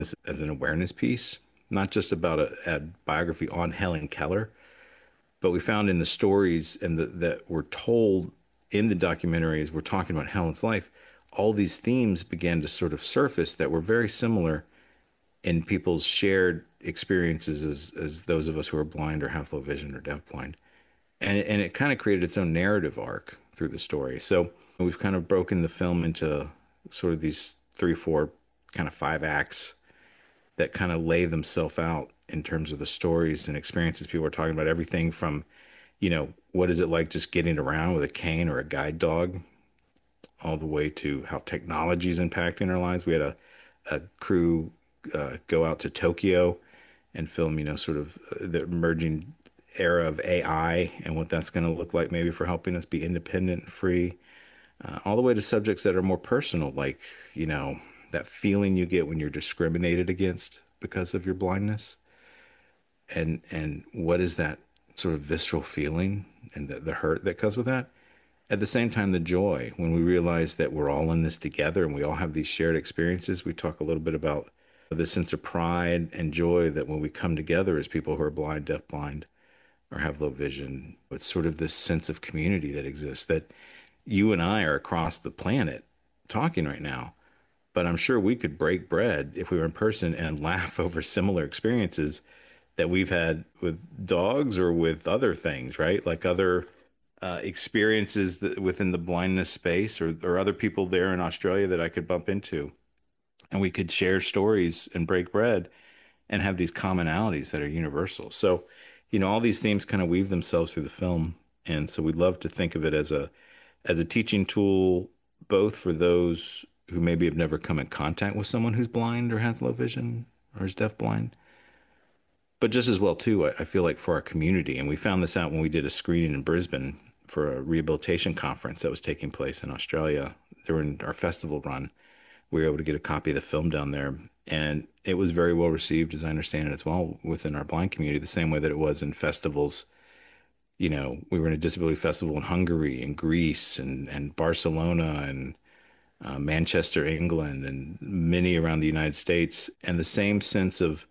as an awareness piece, not just about a biography on Helen Keller, but we found in the stories that were told in the documentaries, we're talking about Helen's life, all these themes began to sort of surface that were very similar in people's shared experiences as those of us who are blind or have low vision or deafblind. And it kind of created its own narrative arc through the story. So we've kind of broken the film into sort of these three, four, kind of five acts that kind of lay themselves out in terms of the stories and experiences people are talking about. Everything from, what is it like just getting around with a cane or a guide dog, all the way to how technology is impacting our lives. We had a crew go out to Tokyo and film, sort of the emerging era of AI and what that's going to look like maybe for helping us be independent and free, all the way to subjects that are more personal, like, that feeling you get when you're discriminated against because of your blindness. And what is that sort of visceral feeling and the hurt that comes with that? At the same time, the joy when we realize that we're all in this together and we all have these shared experiences. We talk a little bit about the sense of pride and joy that when we come together as people who are blind, deafblind, or have low vision, it's sort of this sense of community that exists that you and I are across the planet talking right now. But I'm sure we could break bread if we were in person and laugh over similar experiences that we've had with dogs or with other things, right? Like other experiences that within the blindness space or other people there in Australia that I could bump into. And we could share stories and break bread and have these commonalities that are universal. So, all these themes kind of weave themselves through the film. And so we'd love to think of it as a teaching tool, both for those who maybe have never come in contact with someone who's blind or has low vision or is deafblind, but just as well too, I feel like for our community. And we found this out when we did a screening in Brisbane for a rehabilitation conference that was taking place in Australia during our festival run. We were able to get a copy of the film down there, and it was very well received, as I understand it, as well within our blind community, the same way that it was in festivals. We were in a disability festival in Hungary and Greece and Barcelona and Manchester, England, and many around the United States. And the same sense of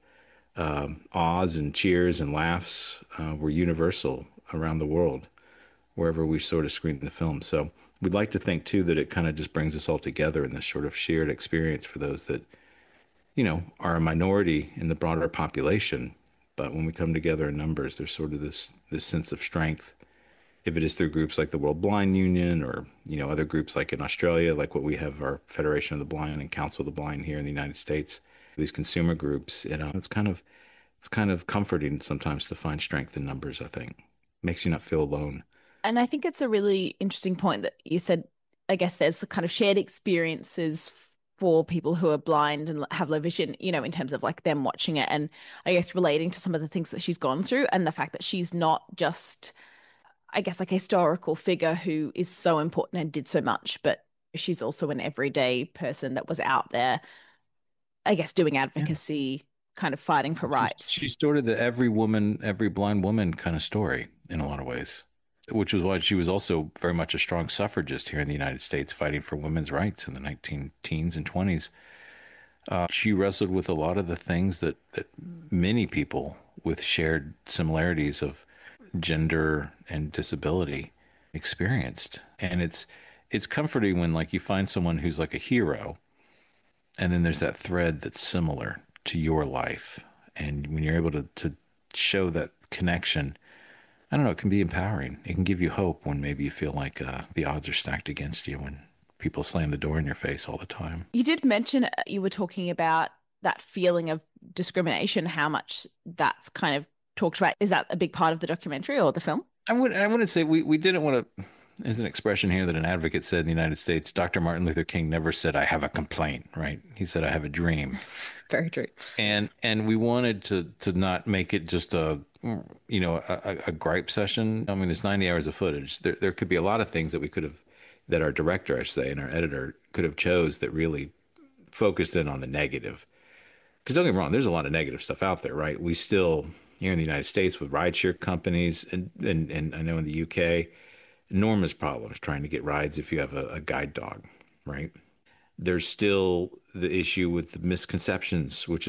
ahs and cheers and laughs were universal around the world, wherever we sort of screened the film. So we'd like to think too that it kind of just brings us all together in this sort of shared experience for those that, are a minority in the broader population. But when we come together in numbers, there's sort of this sense of strength. If it is through groups like the World Blind Union or, other groups like in Australia, like what we have our Federation of the Blind and Council of the Blind here in the United States, these consumer groups, it's kind of comforting sometimes to find strength in numbers, I think. Makes you not feel alone. And I think it's a really interesting point that you said. I guess there's the kind of shared experiences for people who are blind and have low vision, in terms of like them watching it and I guess relating to some of the things that she's gone through and the fact that she's not just, I guess, like a historical figure who is so important and did so much, but she's also an everyday person that was out there, I guess, doing Yeah. advocacy, kind of fighting for She rights. started the every woman, every blind woman kind of story in a lot of ways, which was why she was also very much a strong suffragist here in the United States, fighting for women's rights in the 19 teens and 20s. She wrestled with a lot of the things that many people with shared similarities of gender and disability experienced. And it's comforting when like you find someone who's like a hero and then there's that thread that's similar to your life. And when you're able to show that connection, I don't know, it can be empowering. It can give you hope when maybe you feel like the odds are stacked against you when people slam the door in your face all the time. You did mention you were talking about that feeling of discrimination, how much that's kind of talked about. Is that a big part of the documentary or the film? I wouldn't say we didn't want to. There's an expression here that an advocate said in the United States. Dr. Martin Luther King never said, "I have a complaint," right? He said, "I have a dream." Very true. And we wanted to not make it just a gripe session. I mean, there's 90 hours of footage. There could be a lot of things that we could have, that our director, I should say, and our editor could have chose that really focused in on the negative. Because don't get me wrong, there's a lot of negative stuff out there, right? We still, here in the United States with rideshare companies and I know in the UK, enormous problems trying to get rides if you have a guide dog, right? there's still the issue with the misconceptions, which